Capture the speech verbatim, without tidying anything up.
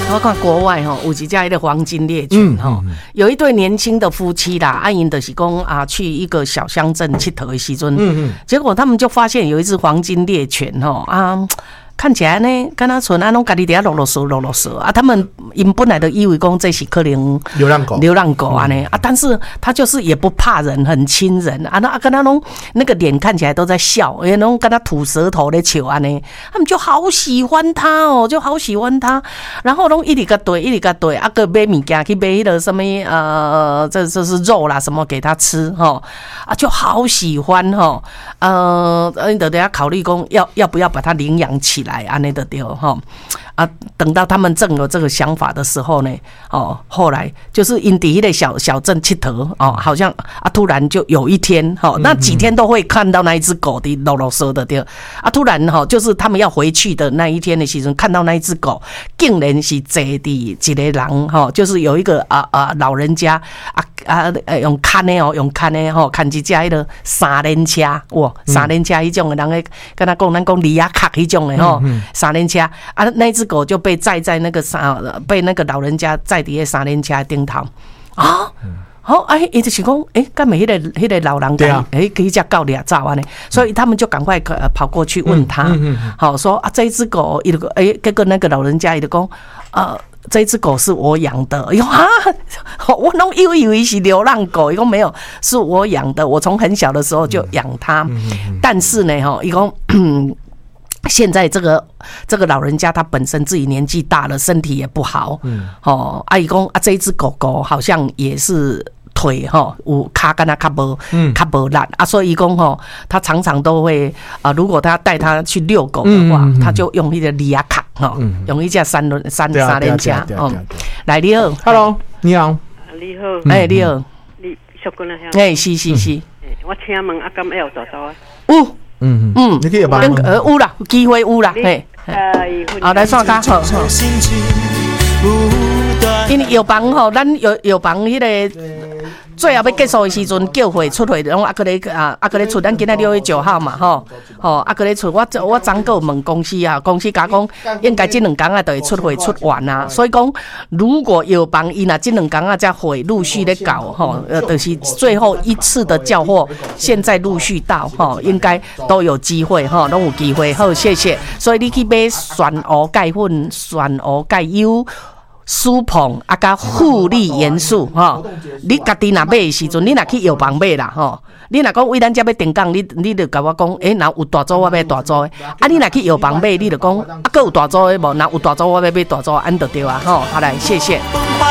我看国外吼有一家一个黄金猎犬吼、嗯嗯，有一对年轻的夫妻啦，啊因就是讲啊去一个小乡镇佚佗的时阵，嗯嗯，结果他们就发现有一只黄金猎犬吼啊。看起来呢，跟他纯啊，拢家己伫遐啰啰嗦啰啰嗦啊。他们因本来的以为讲这是可能流浪狗， 流浪狗啊呢、嗯、啊，但是他就是也不怕人，很亲人啊。那跟他拢那个脸看起来都在笑，也拢跟他吐舌头的球啊呢，他们就好喜欢他哦，就好喜欢他。然后拢一直个对，一直个对，啊个买物件去买迄个什么呃，这这是肉啦什么给他吃哈啊，就好喜欢哈呃，你得等下考虑讲要要不要把它领养起来。来安尼的对哈啊，等到他们正有这个想法的时候呢，哦，后来就是因伫迄个小小镇佚佗哦，好像啊，突然就有一天哈、哦，那几天都会看到那一只狗的啰啰嗦的对啊，突然哈、哦，就是他们要回去的那一天的时候，看到那一只狗，竟然是坐伫一个人哈、哦，就是有一个啊啊老人家啊啊用看的哦，用看的吼，看一只迄个三轮车哇，三轮车迄种的人个，跟他讲咱讲里亚卡迄种的吼。三轮车啊，那只狗就被载在那个三，被那个老人家载伫个三轮车顶头啊。好，哎，伊就是讲，哎，干没迄个迄个老人家，哎，可以只狗掠走啊呢，所以他们就赶快呃跑过去问他，好说啊，这一只狗，伊就哎，结果那个老人家伊就讲，呃。这只狗是我养的，哎呦啊！我拢以为以为是流浪狗，伊讲没有，是我养的，我从很小的时候就养它。但是呢，哈，伊讲现在这个这个老人家他本身自己年纪大了，身体也不好，嗯，哦，阿姨讲啊，这一只狗狗好像也是。腿哈，有卡跟他卡无，卡无烂啊，所以讲吼，他常常都会啊，如果他带他去遛狗的话，嗯嗯嗯、他就用一个里亚卡哈，用一架三轮三三轮车哦。来，你好 ，Hello， 你好， 你好， 哎，你好， 你小姑娘好， 哎，是是是， 我请问啊，敢会有多少啊？ 有， 嗯嗯，你可以帮忙， 呃，有啦，有机会有啦，嘿，好，来算卡好。因为药房吼，咱药药房迄个最后要结束的时阵，叫会出会，拢啊个咧啊啊个咧出，咱今仔六月九号嘛吼，吼啊个咧出，我我昨个问公司啊，公司甲讲应该这两天啊就会出会出完啊，所以讲如果药房伊若这两天啊才会陆续咧搞吼，呃，就是最后一次的叫货，现在陆续到吼，应该都有机会吼，拢有机会。好，谢谢。所以你去买酸蚵钙粉、酸蚵钙优。舒碰啊，甲护理元素吼，你家己若买的时阵，你若去药房买啦吼。你若讲为咱遮要定岗，你你就甲我讲，诶、欸，若有大组我买大组的，啊，你若去药房买，你就讲啊，搁有大组的无？若有大组我要买大组，安就对啊吼。好来，谢谢。